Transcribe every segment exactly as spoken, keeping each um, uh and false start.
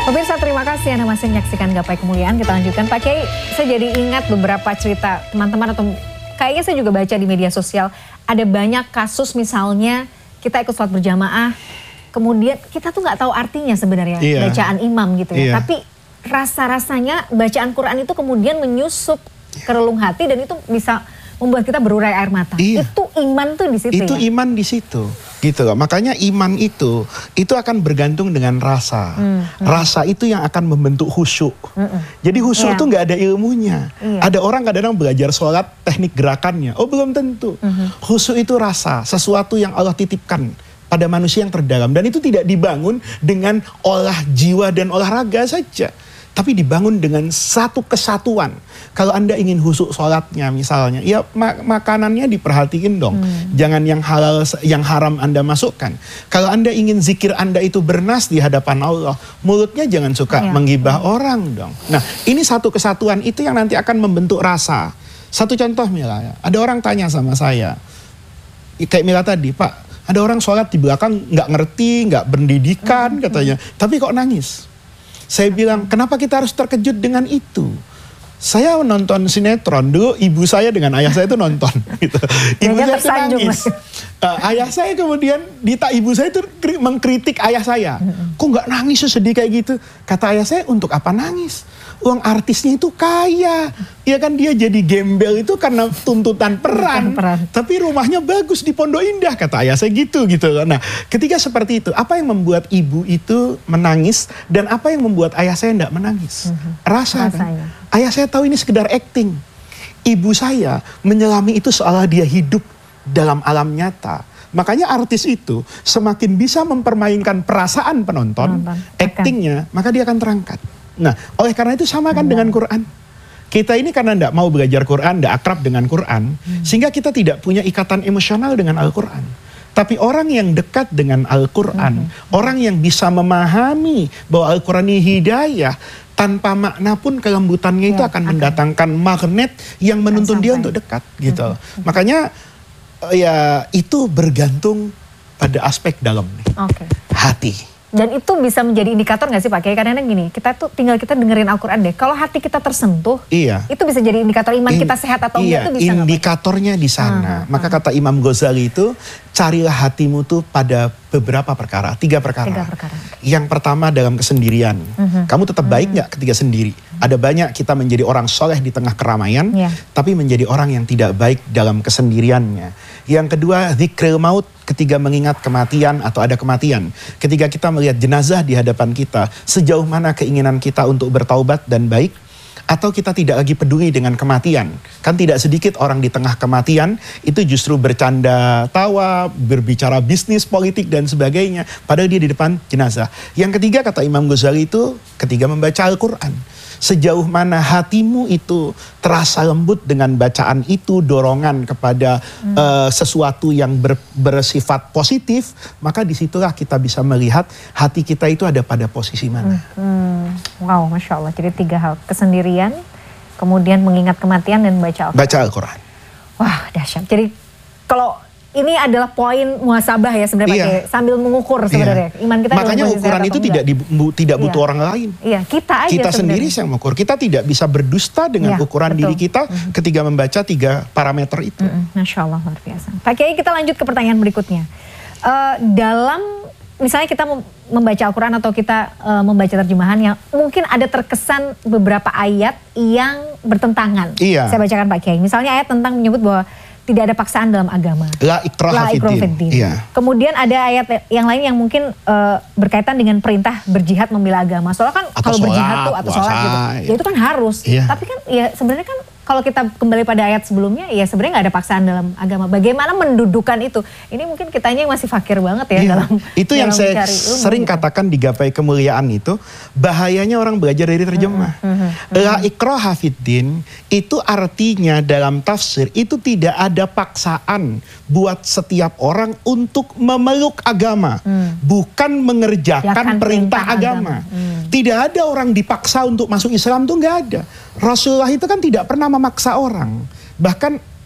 Pemirsa, terima kasih Anda masih menyaksikan Gapai Kemuliaan. Kita lanjutkan. Pak Kiai, saya jadi ingat beberapa cerita teman-teman atau kayaknya saya juga baca di media sosial. Ada banyak kasus misalnya kita ikut sholat berjamaah, kemudian kita tuh nggak tahu artinya sebenarnya iya. bacaan imam gitu ya. Iya. Tapi rasa-rasanya bacaan Quran itu kemudian menyusup ke relung hati dan itu bisa membuat kita berurai air mata. Iya. Itu iman tuh di situ. Itu ya? Iman di situ. Gitu loh. Makanya iman itu itu akan bergantung dengan rasa. Hmm, hmm. Rasa itu yang akan membentuk khusyuk. Hmm, hmm. Jadi khusyuk yeah. itu nggak ada ilmunya. Yeah. Ada orang kadang-kadang belajar sholat teknik gerakannya. Oh belum tentu. Hmm. Khusyuk itu rasa, sesuatu yang Allah titipkan pada manusia yang terdalam. Dan itu tidak dibangun dengan olah jiwa dan olahraga saja. Tapi dibangun dengan satu kesatuan. Kalau Anda ingin khusyuk sholatnya misalnya, ya mak makanannya diperhatiin dong. Hmm. Jangan yang halal, yang haram Anda masukkan. Kalau Anda ingin zikir Anda itu bernas di hadapan Allah, mulutnya jangan suka ya. menggibah hmm. orang dong. Nah, ini satu kesatuan itu yang nanti akan membentuk rasa. Satu contoh Mila, ya. Ada orang tanya sama saya, kayak Mila tadi, Pak, ada orang sholat di belakang nggak ngerti, nggak pendidikan hmm. katanya, tapi kok nangis? Saya bilang, kenapa kita harus terkejut dengan itu? Saya nonton sinetron, dulu ibu saya dengan ayah saya itu nonton. Gitu. Ibu saya itu nangis. Uh, ayah saya kemudian, dita ibu saya itu mengkritik ayah saya. Kok nggak nangis sedih kayak gitu? Kata ayah saya, untuk apa nangis? Uang artisnya itu kaya. Ya kan dia jadi gembel itu karena tuntutan peran. peran. Tapi rumahnya bagus di Pondok Indah, kata ayah saya gitu. gitu. Nah ketika seperti itu, apa yang membuat ibu itu menangis dan apa yang membuat ayah saya tidak menangis? Uh-huh. Rasa kan? Ayah saya tahu ini sekedar acting. Ibu saya menyelami itu seolah dia hidup dalam alam nyata. Makanya artis itu semakin bisa mempermainkan perasaan penonton, Nonton. actingnya, maka dia akan terangkat. Nah, oleh karena itu sama kan hmm. dengan Quran. Kita ini karena tidak mau belajar Quran, tidak akrab dengan Quran, hmm. sehingga kita tidak punya ikatan emosional dengan Al-Quran. Tapi orang yang dekat dengan Al-Quran, hmm. orang yang bisa memahami bahwa Al-Quran ini hidayah, tanpa makna pun kelembutannya ya, itu akan okay. mendatangkan magnet yang menuntun dia untuk dekat. gitu. Hmm. Makanya ya itu bergantung pada aspek dalam nih, okay. hati. Dan itu bisa menjadi indikator nggak sih Pak Kiai? Karena gini, kita tuh tinggal kita dengerin Al-Quran deh. Kalau hati kita tersentuh, iya. itu bisa jadi indikator iman In, kita sehat atau iya, enggak itu bisa indikatornya di sana. Hmm, Maka hmm. kata Imam Ghazali itu, carilah hatimu tuh pada beberapa perkara, tiga perkara. Tiga perkara. Yang pertama dalam kesendirian. Hmm. Kamu tetap baik nggak hmm. ketika sendiri? Ada banyak kita menjadi orang soleh di tengah keramaian, yeah. tapi menjadi orang yang tidak baik dalam kesendiriannya. Yang kedua, dzikril maut, ketika mengingat kematian atau ada kematian. Ketika kita melihat jenazah di hadapan kita, sejauh mana keinginan kita untuk bertaubat dan baik, atau kita tidak lagi peduli dengan kematian. Kan tidak sedikit orang di tengah kematian itu justru bercanda tawa, berbicara bisnis, politik dan sebagainya, padahal dia di depan jenazah. Yang ketiga kata Imam Ghazali itu ketika membaca Al-Quran. Sejauh mana hatimu itu terasa lembut dengan bacaan itu, dorongan kepada hmm. uh, sesuatu yang ber, bersifat positif, maka disitulah kita bisa melihat hati kita itu ada pada posisi mana. Hmm. Wow, Masya Allah. Jadi tiga hal, kesendirian, kemudian mengingat kematian dan baca Al-Quran. Baca Al-Quran. Wah, dahsyat. Jadi kalau ini adalah poin muhasabah ya sebenarnya, iya. sambil mengukur sebenarnya. Iya. Iman kita. Makanya ukuran itu tidak di, tidak butuh iya. orang lain. Iya, kita aja Kita sendiri sebenarnya. yang mengukur. Kita tidak bisa berdusta dengan iya, ukuran betul. diri kita mm-hmm. ketika membaca tiga parameter itu. Mm-hmm. Masya Allah, luar biasa. Pak Kiai, kita lanjut ke pertanyaan berikutnya. Uh, dalam misalnya kita membaca Al-Quran atau kita uh, membaca terjemahan yang mungkin ada terkesan beberapa ayat yang bertentangan. Iya. Saya bacakan Pak Kiai. Misalnya ayat tentang menyebut bahwa tidak ada paksaan dalam agama. La ikraha fiddin. Iya. Kemudian ada ayat yang lain yang mungkin uh, berkaitan dengan perintah berjihad membela agama. Soalnya kan atau kalau sholat, berjihad tuh atau sholat gitu, ya. ya itu kan harus. Iya. Tapi kan ya sebenarnya kan kalau kita kembali pada ayat sebelumnya, ya sebenarnya nggak ada paksaan dalam agama. Bagaimana mendudukan itu? Ini mungkin kitanya yang masih fakir banget ya, iya. dalam itu dalam yang saya ilmu, sering gitu. katakan di Gapai Kemuliaan itu, bahayanya orang belajar dari terjemah. Mm -hmm. Mm -hmm. La ikraha fiddin itu artinya dalam tafsir itu tidak ada paksaan buat setiap orang untuk memeluk agama, mm. bukan mengerjakan perintah, perintah agama. agama. Mm. Tidak ada orang dipaksa untuk masuk Islam, tuh nggak ada. Rasulullah itu kan tidak pernah memaksa orang. Bahkan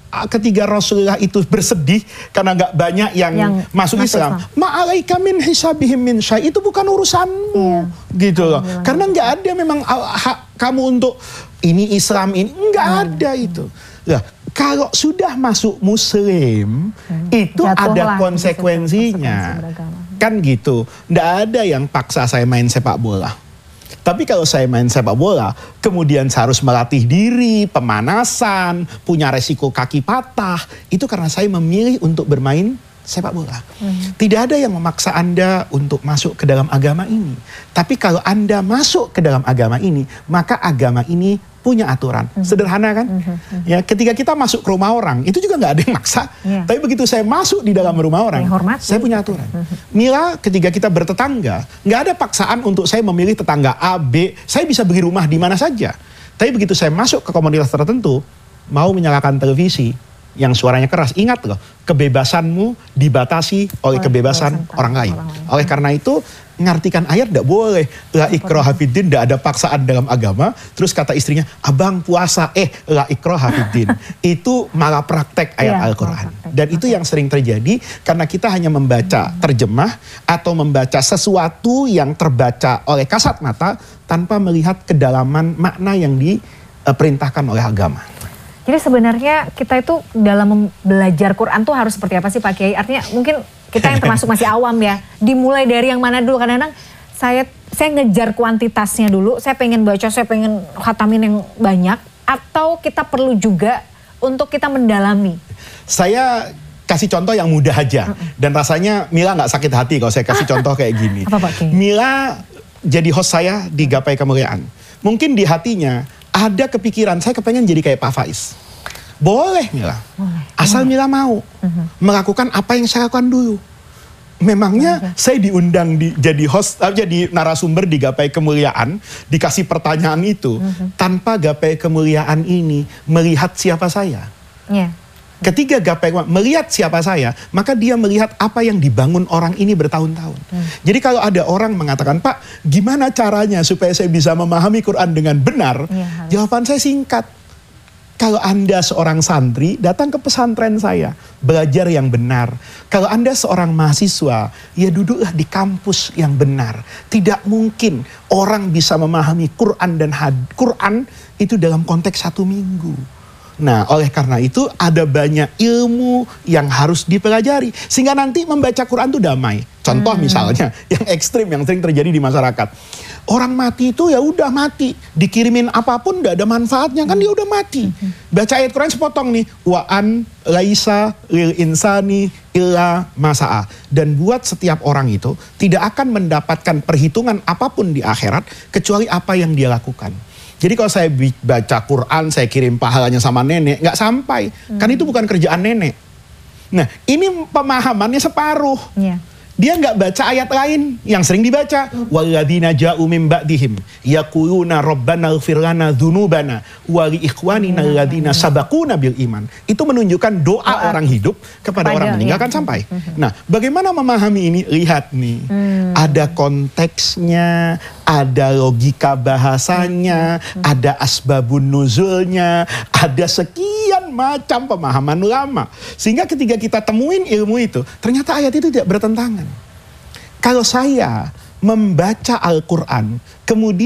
ketika Rasulullah itu bersedih karena nggak banyak yang, yang masuk Islam, ma'alaika min hisabihim min syai, itu bukan urusanmu, iya. gitu loh. Karena nggak ada memang hak kamu untuk ini Islam ini, nggak hmm. ada itu. Nah, kalau sudah masuk Muslim, hmm. itu Jatuhlah, ada konsekuensinya, kan gitu. Nggak ada yang paksa saya main sepak bola. Tapi kalau saya main sepak bola, kemudian saya harus melatih diri, pemanasan, punya resiko kaki patah, itu karena saya memilih untuk bermain sepak bola. Hmm. Tidak ada yang memaksa Anda untuk masuk ke dalam agama ini. Tapi kalau Anda masuk ke dalam agama ini, maka agama ini punya aturan. Hmm. Sederhana kan? Hmm. Hmm. Ya, ketika kita masuk ke rumah orang, itu juga nggak ada yang maksa. Yeah. Tapi begitu saya masuk di dalam rumah orang, ya, saya punya aturan. Hmm. Mila, ketika kita bertetangga, nggak ada paksaan untuk saya memilih tetangga A, B. Saya bisa beli rumah di mana saja. Tapi begitu saya masuk ke komunitas tertentu, mau menyalakan televisi yang suaranya keras, ingat loh, kebebasanmu dibatasi oleh, oleh kebebasan orang lain. orang lain. Oleh karena itu, ngartikan ayat tidak boleh. La ikraha fiddin, tidak ada paksaan dalam agama. Terus kata istrinya, abang puasa, eh la ikraha fiddin. Itu malah praktek ayat ya, Al-Quran. Dan itu yang sering terjadi karena kita hanya membaca terjemah atau membaca sesuatu yang terbaca oleh kasat mata tanpa melihat kedalaman makna yang diperintahkan oleh agama. Jadi sebenarnya kita itu dalam belajar Quran tuh harus seperti apa sih Pak Kiai? Artinya mungkin kita yang termasuk masih awam ya. Dimulai dari yang mana dulu? Kadang-kadang saya saya ngejar kuantitasnya dulu. Saya pengen baca, saya pengen khatamin yang banyak. Atau kita perlu juga untuk kita mendalami? Saya kasih contoh yang mudah aja. Mm-mm. Dan rasanya Mila nggak sakit hati kalau saya kasih contoh kayak gini. Apa Pak Kiai? Mila jadi host saya di Gapai Kemuliaan. Mungkin di hatinya ada kepikiran, saya kepengen jadi kayak Pak Faiz. Boleh Mila, boleh. Asal Mila mau uh-huh. melakukan apa yang saya lakukan dulu. Memangnya uh-huh. saya diundang di, jadi host, uh, jadi narasumber di Gapai Kemuliaan, dikasih pertanyaan itu, uh-huh. tanpa Gapai Kemuliaan ini melihat siapa saya. Yeah. Ketika Gapai melihat siapa saya, maka dia melihat apa yang dibangun orang ini bertahun-tahun. Hmm. Jadi kalau ada orang mengatakan, Pak, gimana caranya supaya saya bisa memahami Quran dengan benar? Ya, jawaban saya singkat. Kalau Anda seorang santri, datang ke pesantren saya, belajar yang benar. Kalau Anda seorang mahasiswa, ya duduklah di kampus yang benar. Tidak mungkin orang bisa memahami Quran dan had- Quran itu dalam konteks satu minggu. Nah, oleh karena itu ada banyak ilmu yang harus dipelajari. Sehingga nanti membaca Quran itu damai. Contoh hmm. misalnya, yang ekstrim, yang sering terjadi di masyarakat. Orang mati itu ya udah mati. Dikirimin apapun gak ada manfaatnya, kan dia udah mati. Baca ayat Quran sepotong nih. Wa'an laisa lil insani illa masa'a. Dan buat setiap orang itu tidak akan mendapatkan perhitungan apapun di akhirat kecuali apa yang dia lakukan. Jadi kalau saya baca Quran, saya kirim pahalanya sama nenek, nggak sampai. Hmm. Kan itu bukan kerjaan nenek. Nah, ini pemahamannya separuh. Yeah. Dia nggak baca ayat lain yang sering dibaca. Walladzina ja'u min ba'dihim yaquluna rabbana ighfir lana dzunubana wa li ikhwanina alladzina sabaquna bil iman. Itu menunjukkan doa oh, orang hidup kepada orang meninggal, kan sampai. Nah, bagaimana memahami ini? Lihat nih. Hmm. Ada konteksnya, ada logika bahasanya, hmm. ada asbabun nuzulnya, ada sekian macam pemahaman ulama. Sehingga ketika kita temuin ilmu itu, ternyata ayat itu tidak bertentangan. Kalau saya membaca Al-Quran, kemudian